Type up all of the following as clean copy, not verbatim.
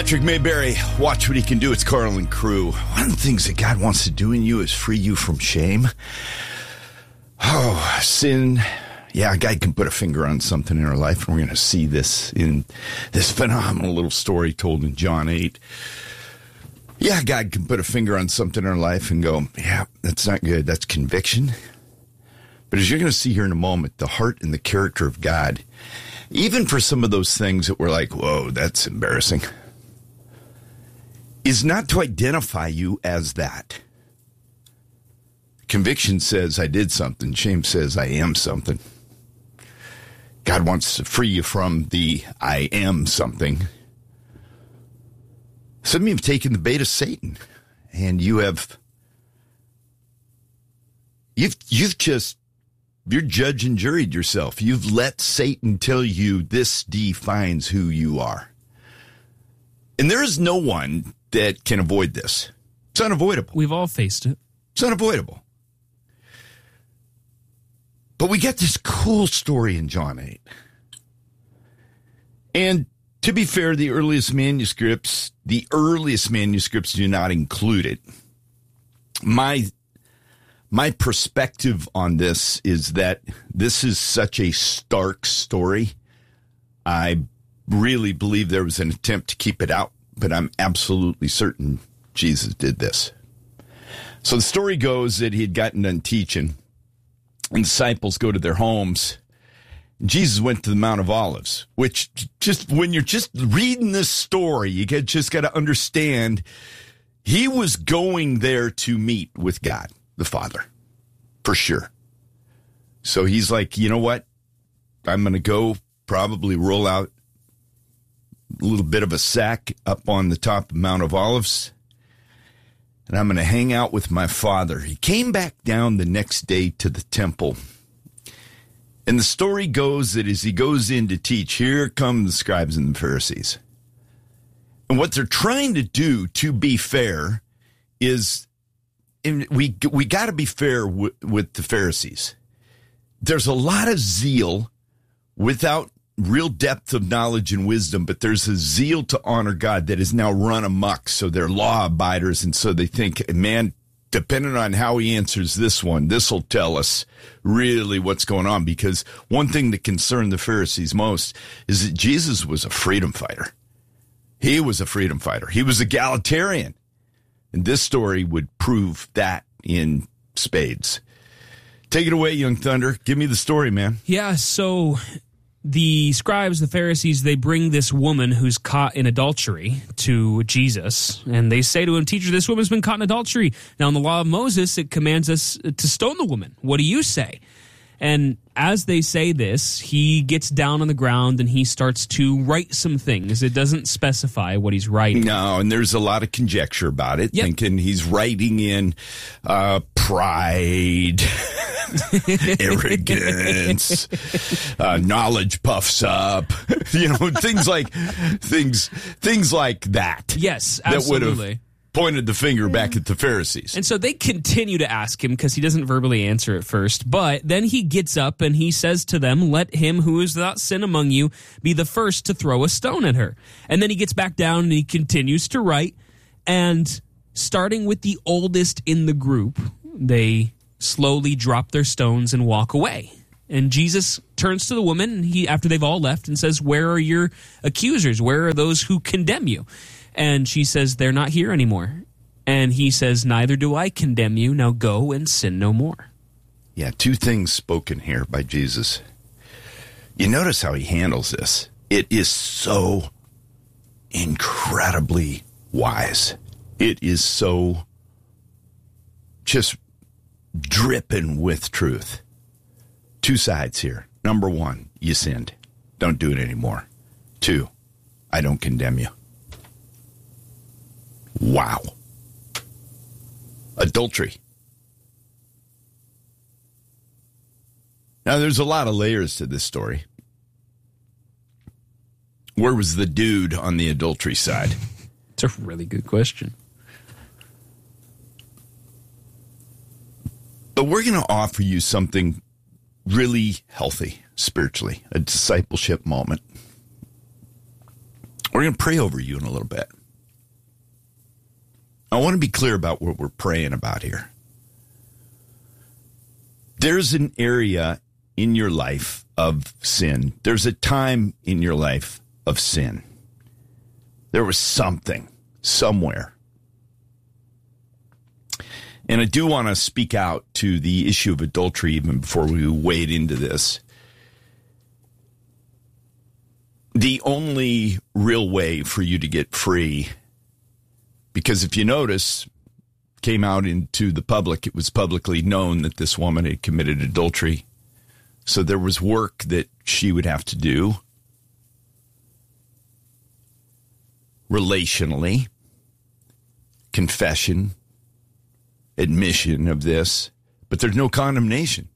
Patrick Mayberry, watch what he can do. It's Carl and Crew. One of the things that God wants to do in you is free you from shame. Oh, sin. Yeah, God can put a finger on something in our life, and we're going to see this in this phenomenal little story told in John 8. Yeah, God can put a finger on something in our life and go, yeah, that's not good. That's conviction. But as you're going to see here in a moment, the heart and the character of God, even for some of those things that we're like, whoa, that's embarrassing, is not to identify you as that. Conviction says I did something. Shame says I am something. God wants to free you from the I am something. Some of you have taken the bait of Satan, and you're judge and juried yourself. You've let Satan tell you this defines who you are. And there is no one that can avoid this. It's unavoidable. We've all faced it. It's unavoidable. But we get this cool story in John 8. And to be fair, the earliest manuscripts do not include it. My perspective on this is that this is such a stark story. I really believe there was an attempt to keep it out, but I'm absolutely certain Jesus did this. So the story goes that he had gotten done teaching, and disciples go to their homes. Jesus went to the Mount of Olives, which just when you're just reading this story, you just got to understand he was going there to meet with God, the Father, for sure. So he's like, you know what? I'm going to go probably roll out a little bit of a sack up on the top of Mount of Olives, and I'm going to hang out with my Father. He came back down the next day to the temple. And the story goes that as he goes in to teach, here come the scribes and the Pharisees. And what they're trying to do, to be fair, is, and we got to be fair with the Pharisees. There's a lot of zeal without real depth of knowledge and wisdom, but there's a zeal to honor God that is now run amok. So they're law abiders, and so they think, man, depending on how he answers this one, this will tell us really what's going on. Because one thing that concerned the Pharisees most is that Jesus was a freedom fighter. He was a freedom fighter. He was egalitarian. And this story would prove that in spades. Take it away, Young Thunder. Give me the story, man. Yeah, so the scribes, the Pharisees, they bring this woman who's caught in adultery to Jesus, and they say to him, "Teacher, this woman's been caught in adultery. Now, in the law of Moses, it commands us to stone the woman. What do you say?" And as they say this, he gets down on the ground and he starts to write some things. It doesn't specify what he's writing. No, and there's a lot of conjecture about it, thinking he's writing in pride, arrogance, knowledge puffs up, things like that. Yes, absolutely. That would have pointed the finger back at the Pharisees. And so they continue to ask him because he doesn't verbally answer at first. But then he gets up and he says to them, "Let him who is without sin among you be the first to throw a stone at her." And then he gets back down and he continues to write. And starting with the oldest in the group, they slowly drop their stones and walk away. And Jesus turns to the woman, after they've all left, and says, "Where are your accusers? Where are those who condemn you?" And she says, "They're not here anymore." And he says, "Neither do I condemn you. Now go and sin no more." Yeah, two things spoken here by Jesus. You notice how he handles this. It is so incredibly wise. It is so just dripping with truth. Two sides here. Number one, you sinned. Don't do it anymore. Two, I don't condemn you. Wow. Adultery. Now, there's a lot of layers to this story. Where was the dude on the adultery side? It's a really good question. But we're going to offer you something really healthy spiritually, a discipleship moment. We're going to pray over you in a little bit. I want to be clear about what we're praying about here. There's an area in your life of sin. There's a time in your life of sin. There was something, somewhere. And I do want to speak out to the issue of adultery even before we wade into this. The only real way for you to get free, because if you notice, came out into the public, it was publicly known that this woman had committed adultery. So there was work that she would have to do relationally, confession, admission of this, but there's no condemnation.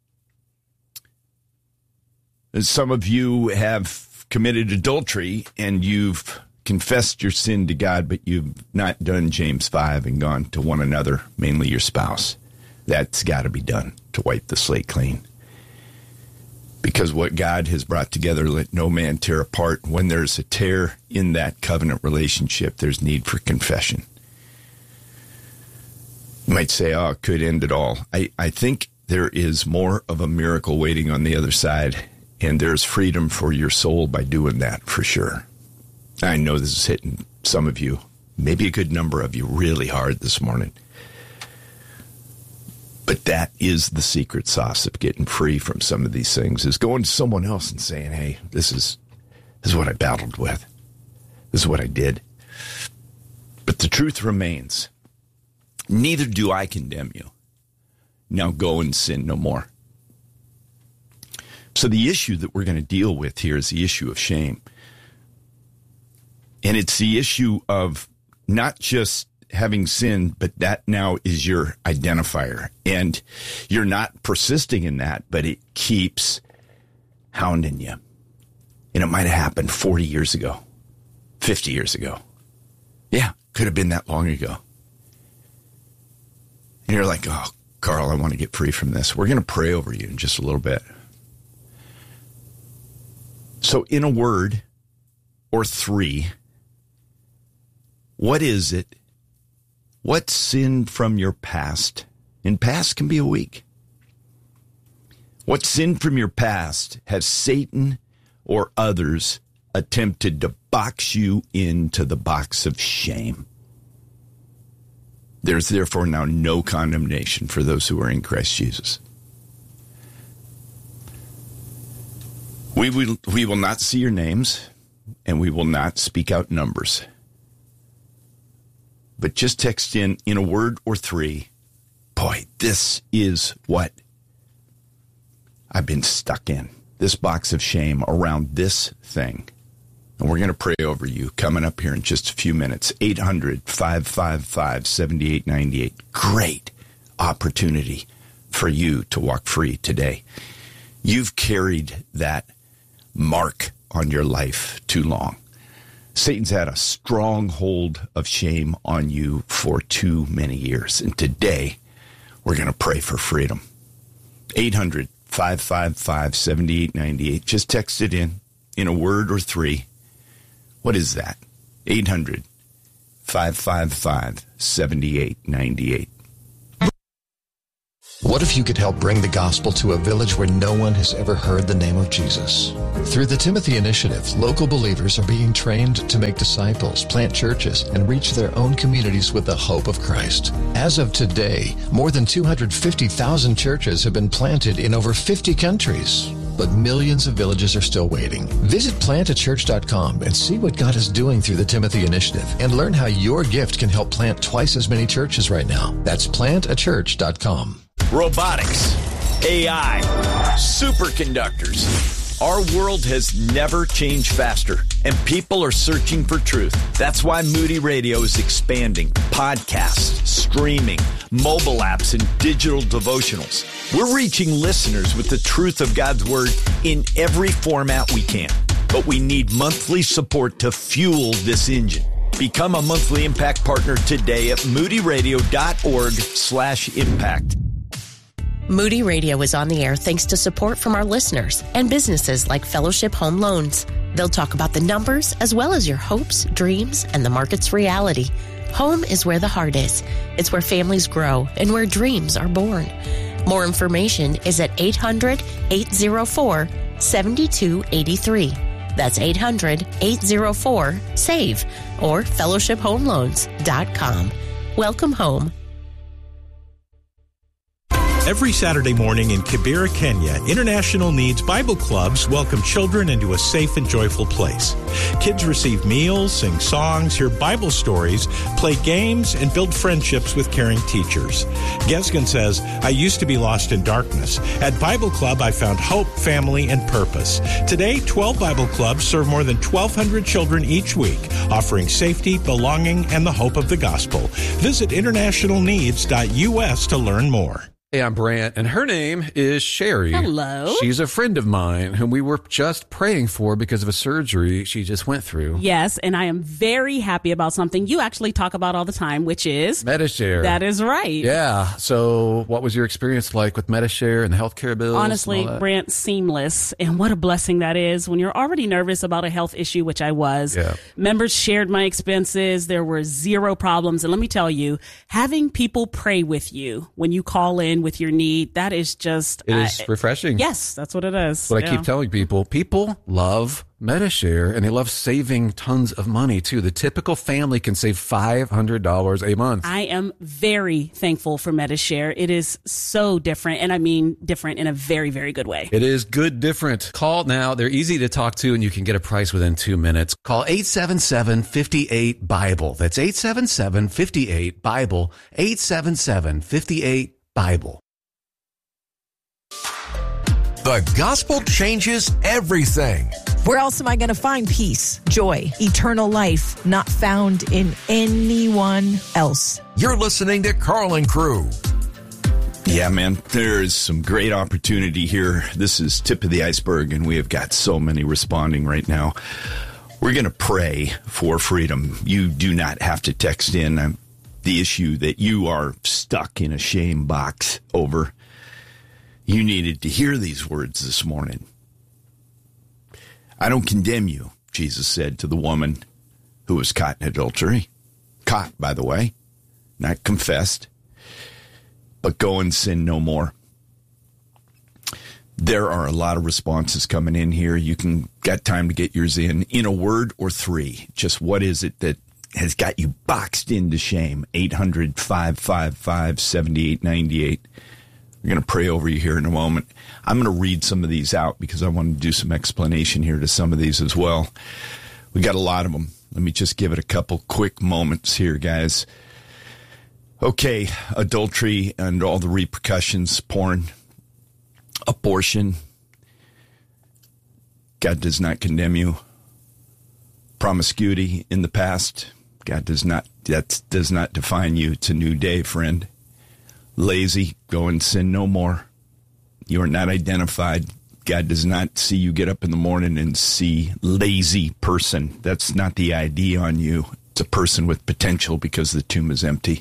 And some of you have committed adultery and you've confessed your sin to God, but you've not done James 5 and gone to one another, mainly your spouse. That's got to be done to wipe the slate clean. Because what God has brought together, let no man tear apart. When there's a tear in that covenant relationship, there's need for confession. You might say, oh, it could end it all. I think there is more of a miracle waiting on the other side, and there's freedom for your soul by doing that, for sure. I know this is hitting some of you, maybe a good number of you, really hard this morning. But that is the secret sauce of getting free from some of these things, is going to someone else and saying, hey, this is what I battled with. This is what I did. But the truth remains, neither do I condemn you. Now go and sin no more. So the issue that we're going to deal with here is the issue of shame. And it's the issue of not just having sinned, but that now is your identifier. And you're not persisting in that, but it keeps hounding you. And it might have happened 40 years ago, 50 years ago. Yeah, could have been that long ago. And you're like, oh, Carl, I want to get free from this. We're going to pray over you in just a little bit. So in a word or three, what is it? What sin from your past? And past can be a week. What sin from your past has Satan or others attempted to box you into the box of shame? There's therefore now no condemnation for those who are in Christ Jesus. We will not see your names, and we will not speak out numbers. But just text in a word or three, boy, this is what I've been stuck in, this box of shame around this thing. And we're going to pray over you coming up here in just a few minutes. 800-555-7898. Great opportunity for you to walk free today. You've carried that mark on your life too long. Satan's had a strong hold of shame on you for too many years. And today, we're going to pray for freedom. 800-555-7898. Just text it in a word or three. What is that? 800-555-7898. What if you could help bring the gospel to a village where no one has ever heard the name of Jesus? Through the Timothy Initiative, local believers are being trained to make disciples, plant churches, and reach their own communities with the hope of Christ. As of today, more than 250,000 churches have been planted in over 50 countries. But millions of villages are still waiting. Visit plantachurch.com and see what God is doing through the Timothy Initiative and learn how your gift can help plant twice as many churches right now. That's plantachurch.com. Robotics, AI, superconductors. Our world has never changed faster, and people are searching for truth. That's why Moody Radio is expanding. Podcasts, streaming, mobile apps, and digital devotionals. We're reaching listeners with the truth of God's Word in every format we can. But we need monthly support to fuel this engine. Become a monthly impact partner today at moodyradio.org/impact. Moody Radio is on the air thanks to support from our listeners and businesses like Fellowship Home Loans. They'll talk about the numbers as well as your hopes, dreams, and the market's reality. Home is where the heart is. It's where families grow and where dreams are born. More information is at 800-804-7283. That's 800-804-SAVE or fellowshiphomeloans.com. Welcome home. Every Saturday morning in Kibera, Kenya, International Needs Bible Clubs welcome children into a safe and joyful place. Kids receive meals, sing songs, hear Bible stories, play games, and build friendships with caring teachers. Gesgen says, I used to be lost in darkness. At Bible Club, I found hope, family, and purpose. Today, 12 Bible Clubs serve more than 1,200 children each week, offering safety, belonging, and the hope of the gospel. Visit internationalneeds.us to learn more. Hey, I'm Brant, and her name is Sherry. Hello. She's a friend of mine whom we were just praying for because of a surgery she just went through. Yes, and I am very happy about something you actually talk about all the time, which is Medi-Share. That is right. Yeah. So what was your experience like with Medi-Share and the healthcare bills? Honestly, Brant, seamless. And what a blessing that is when you're already nervous about a health issue, which I was. Yeah. Members shared my expenses. There were zero problems. And let me tell you, having people pray with you when you call in with your need, that is just... It is refreshing. Yes, that's what it is. What I keep telling people. People love Medi-Share, and they love saving tons of money, too. The typical family can save $500 a month. I am very thankful for Medi-Share. It is so different, and I mean different in a very, very good way. It is good different. Call now. They're easy to talk to, and you can get a price within 2 minutes. Call 877-58-BIBLE. That's 877-58-BIBLE. 877-58-BIBLE. The gospel changes everything. Where else am I going to find peace, joy, eternal life, not found in anyone else? You're listening to Carl and Crew. Yeah, man, there's some great opportunity here. This is tip of the iceberg, and we have got so many responding right now. We're going to pray for freedom. You do not have to text in the issue that you are stuck in a shame box over. You needed to hear these words this morning. I don't condemn you, Jesus said to the woman who was caught in adultery. Caught, by the way, not confessed. But go and sin no more. There are a lot of responses coming in here. You can got time to get yours in a word or three. Just what is it that has got you boxed into shame? 800-555-7898. We're going to pray over you here in a moment. I'm going to read some of these out because I want to do some explanation here to some of these as well. We got a lot of them. Let me just give it a couple quick moments here, guys. Okay, adultery and all the repercussions, porn, abortion. God does not condemn you. Promiscuity in the past. God does not, that does not define you. It's a new day, friend. Lazy, go and sin no more. You are not identified. God does not see you get up in the morning and see lazy person. That's not the ID on you. It's a person with potential because the tomb is empty.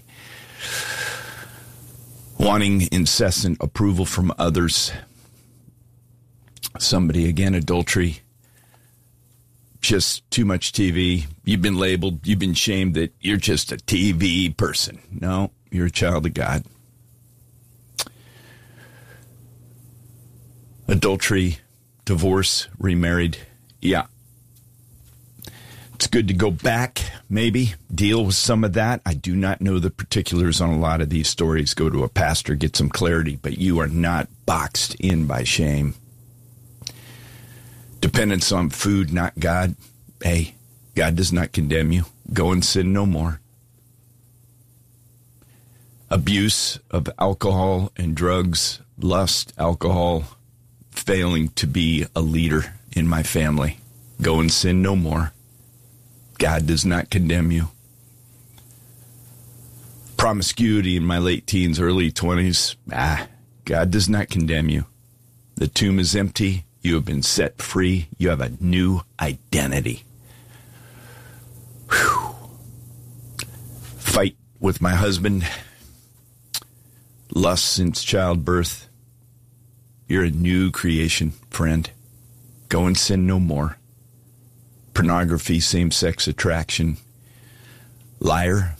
Wanting incessant approval from others. Somebody, again, adultery. Just too much TV. You've been labeled, you've been shamed that you're just a TV person. No, you're a child of God. Adultery, divorce, remarried. Yeah. It's good to go back, maybe, deal with some of that. I do not know the particulars on a lot of these stories. Go to a pastor, get some clarity, but you are not boxed in by shame. Dependence on food, not God. Hey, God does not condemn you. Go and sin no more. Abuse of alcohol and drugs, lust, alcohol, failing to be a leader in my family. Go and sin no more. God does not condemn you. Promiscuity in my late teens, early 20s. God does not condemn you. The tomb is empty. You have been set free. You have a new identity. Whew. Fight with my husband. Lust since childbirth. You're a new creation, friend. Go and sin no more. pornography, same-sex attraction, liar.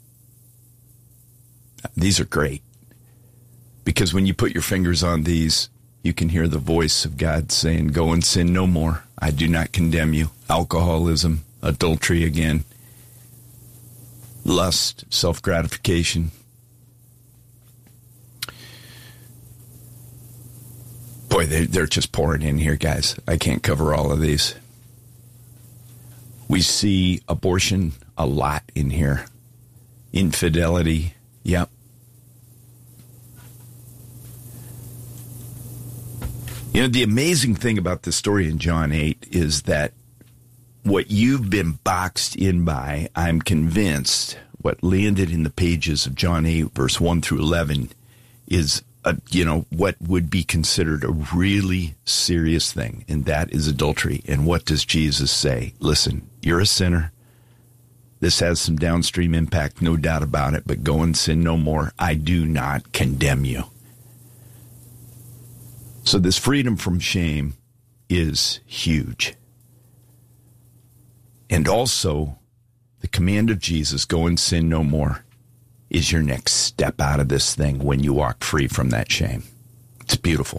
These are great. Because when you put your fingers on these, you can hear the voice of God saying, go and sin no more. I do not condemn you. Alcoholism, adultery again, lust, self-gratification. Boy, they're just pouring in here, guys. I can't cover all of these. We see abortion a lot in here. Infidelity, yep. You know, the amazing thing about the story in John 8 is that what you've been boxed in by, I'm convinced, what landed in the pages of John 8, verse 1 through 11, is, what would be considered a really serious thing, and that is adultery. And what does Jesus say? Listen, you're a sinner. This has some downstream impact, no doubt about it, but go and sin no more. I do not condemn you. So this freedom from shame is huge. And also, the command of Jesus, go and sin no more, is your next step out of this thing when you walk free from that shame. It's beautiful.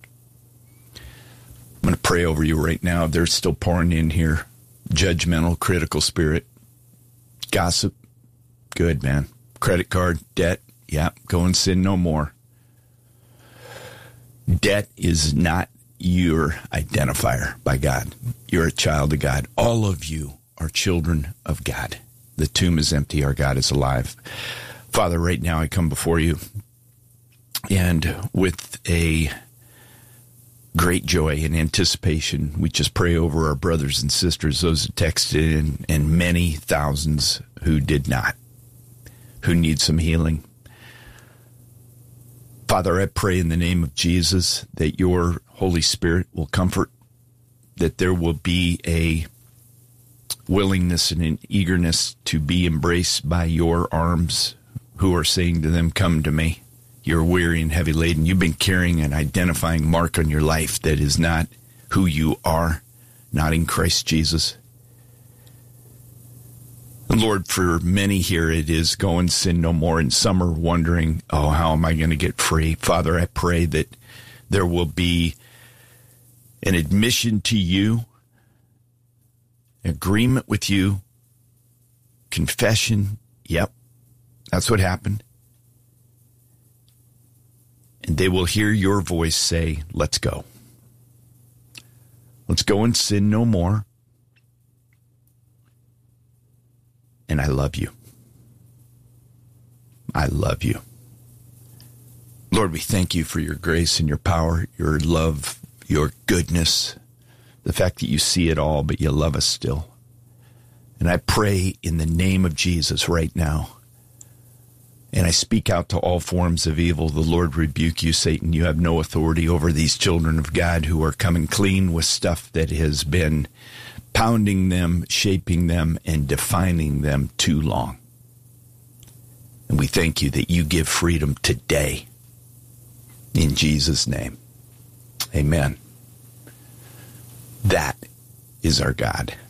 I'm going to pray over you right now. They're still pouring in here. Judgmental, critical spirit. Gossip. Good, man. Credit card, debt. Yeah, go and sin no more. Debt is not your identifier by God. You're a child of God. All of you are children of God. The tomb is empty. Our God is alive. Father, right now I come before you, and with a great joy and anticipation, we just pray over our brothers and sisters, those who texted in, and many thousands who did not, who need some healing. Father, I pray in the name of Jesus that your Holy Spirit will comfort, that there will be a willingness and an eagerness to be embraced by your arms, who are saying to them, come to me. You're weary and heavy laden. You've been carrying an identifying mark on your life that is not who you are, not in Christ Jesus. And Lord, for many here, it is go and sin no more. And some are wondering, oh, how am I going to get free? Father, I pray that there will be an admission to you, agreement with you, confession. Yep, that's what happened. And they will hear your voice say, let's go. Let's go and sin no more. And I love you. I love you. Lord, we thank you for your grace and your power, your love, your goodness, the fact that you see it all, but you love us still. And I pray in the name of Jesus right now, and I speak out to all forms of evil. The Lord rebuke you, Satan. You have no authority over these children of God who are coming clean with stuff that has been pounding them, shaping them, and defining them too long. And we thank you that you give freedom today. In Jesus' name. Amen. That is our God.